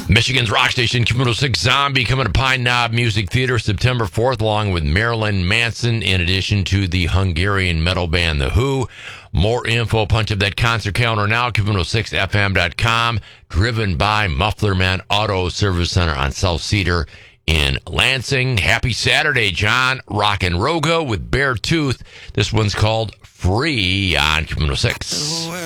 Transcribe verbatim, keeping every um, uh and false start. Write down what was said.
Michigan's rock station, Q one oh six Zombie, coming to Pine Knob Music Theater September fourth, along with Marilyn Manson, in addition to the Hungarian metal band The Who. More info, punch up that concert calendar now, Q one oh six F M dot com, driven by Muffler Man Auto Service Center on South Cedar in Lansing. Happy Saturday, John. Rock and Rogo with Bare Tooth. This one's called Free on Q one oh six.